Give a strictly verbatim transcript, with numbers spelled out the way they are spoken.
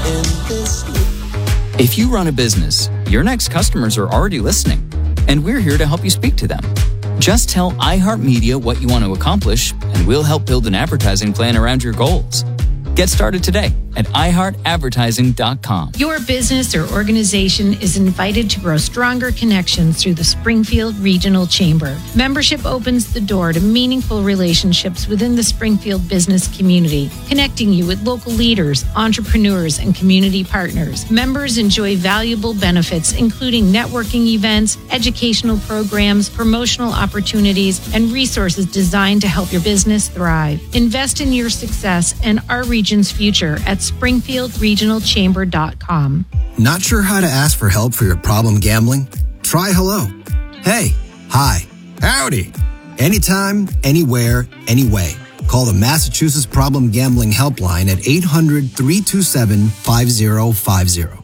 If you run a business, your next customers are already listening, and we're here to help you speak to them. Just tell iHeartMedia what you want to accomplish, and we'll help build an advertising plan around your goals. Get started today at i heart advertising dot com. Your business or organization is invited to grow stronger connections through the Springfield Regional Chamber. Membership opens the door to meaningful relationships within the Springfield business community, connecting you with local leaders, entrepreneurs, and community partners. Members enjoy valuable benefits, including networking events, educational programs, promotional opportunities, and resources designed to help your business thrive. Invest in your success and our region's future at springfield regional chamber dot com. Not sure how to ask for help for your problem gambling? Try hello. Hey, hi, howdy. Anytime, anywhere, anyway. Call the Massachusetts Problem Gambling Helpline at eight hundred, three two seven, five zero five zero.